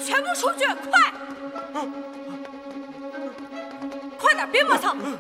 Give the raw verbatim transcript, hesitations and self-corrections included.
全部出去，快！快点，别磨蹭！